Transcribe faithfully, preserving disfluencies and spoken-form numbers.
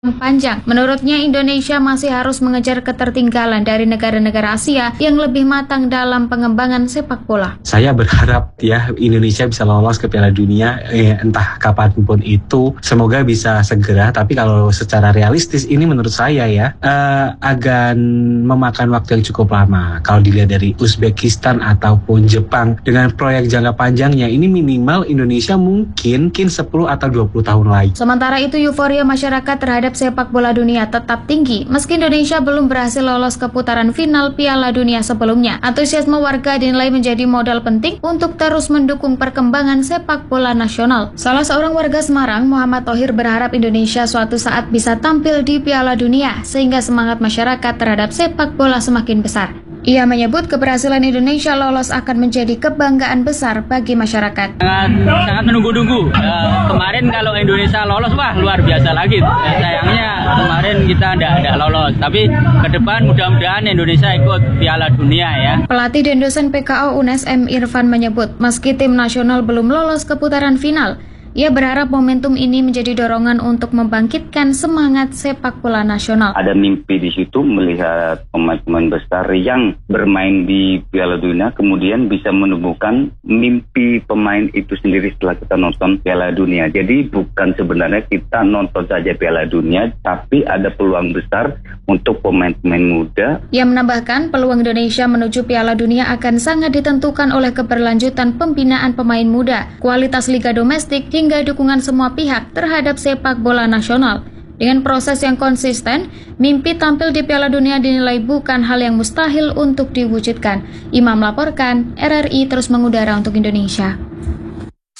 panjang. Menurutnya, Indonesia masih harus mengejar ketertinggalan dari negara-negara Asia yang lebih matang dalam pengembangan sepak bola. Saya berharap ya Indonesia bisa lolos ke Piala Dunia, eh, entah kapanpun itu. Semoga bisa segera. Tapi kalau secara realistis ini menurut saya ya eh, akan memakan waktu yang cukup lama. Kalau dilihat dari Uzbekistan ataupun Jepang dengan proyek jangka panjangnya, ini minimal Indonesia mungkin mungkin sepuluh atau dua puluh tahun lagi. Sementara itu, euforia masyarakat terhadap sepak bola dunia tetap tinggi meski Indonesia belum berhasil lolos ke putaran final Piala Dunia sebelumnya. Antusiasme warga dinilai menjadi modal penting untuk terus mendukung perkembangan sepak bola nasional. Salah seorang warga Semarang, Muhammad Thohir, berharap Indonesia suatu saat bisa tampil di Piala Dunia sehingga semangat masyarakat terhadap sepak bola semakin besar. Ia menyebut keberhasilan Indonesia lolos akan menjadi kebanggaan besar bagi masyarakat. Sangat, sangat menunggu-nunggu. Uh, kemarin kalau Indonesia lolos, wah luar biasa lagi. Ya, sayangnya kemarin kita tidak lolos. Tapi ke depan mudah-mudahan Indonesia ikut Piala Dunia ya. Pelatih dan dosen P K O U N E S M Irfan menyebut meski tim nasional belum lolos ke putaran final, ia berharap momentum ini menjadi dorongan untuk membangkitkan semangat sepak bola nasional. Ada mimpi di situ melihat pemain-pemain besar yang bermain di Piala Dunia, kemudian bisa menumbuhkan mimpi pemain itu sendiri setelah kita nonton Piala Dunia. Jadi bukan sebenarnya kita nonton saja Piala Dunia, tapi ada peluang besar untuk pemain-pemain muda. Ia menambahkan peluang Indonesia menuju Piala Dunia akan sangat ditentukan oleh keberlanjutan pembinaan pemain muda, kualitas liga domestik, hingga dukungan semua pihak terhadap sepak bola nasional. Dengan proses yang konsisten, mimpi tampil di Piala Dunia dinilai bukan hal yang mustahil untuk diwujudkan. Imam melaporkan, R R I terus mengudara untuk Indonesia.